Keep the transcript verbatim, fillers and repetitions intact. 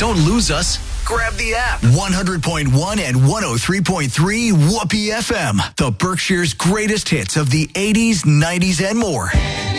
Don't lose us. Grab the app. one hundred point one and one oh three point three Whoopee F M. The Berkshire's greatest hits of the eighties, nineties, and more.